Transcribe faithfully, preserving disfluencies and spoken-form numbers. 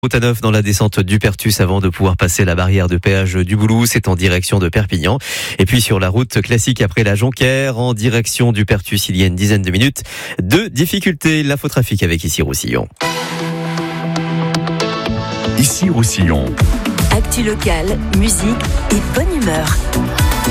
Route A neuf dans la descente du Pertus avant de pouvoir passer la barrière de péage du Boulou, c'est en direction de Perpignan. Et puis sur la route classique après la Jonquière, en direction du Pertus, il y a une dizaine de minutes de difficultés. L'infotrafic avec ici Roussillon. Ici Roussillon. Actu locale, musique et bonne humeur.